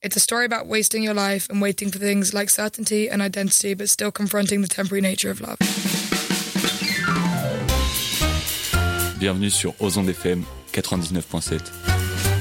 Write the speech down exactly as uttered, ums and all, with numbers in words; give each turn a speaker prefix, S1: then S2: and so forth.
S1: It's a story about wasting your life and waiting for things like certainty and identity, but still confronting the temporary nature of love.
S2: Bienvenue sur Ozon F M quatre-vingt-dix-neuf point sept.